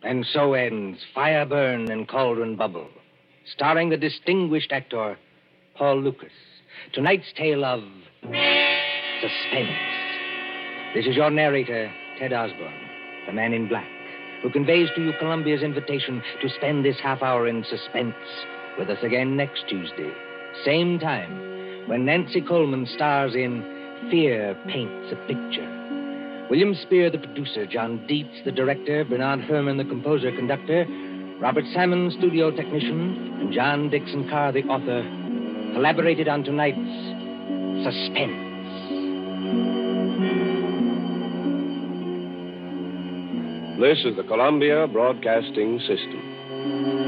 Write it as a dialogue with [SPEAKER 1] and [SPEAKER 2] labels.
[SPEAKER 1] And so ends Fire Burn and Cauldron Bubble, starring the distinguished actor Paul Lucas. Tonight's tale of suspense. This is your narrator, Ted Osborne, the man in black, who conveys to you Columbia's invitation to spend this half hour in suspense with us again next Tuesday, same time, when Nancy Coleman stars in Fear Paints a Picture. William Spear, the producer, John Dietz, the director, Bernard Herrmann, the composer-conductor, Robert Salmon, studio technician, and John Dixon Carr, the author, collaborated on tonight's Suspense.
[SPEAKER 2] This is the Columbia Broadcasting System.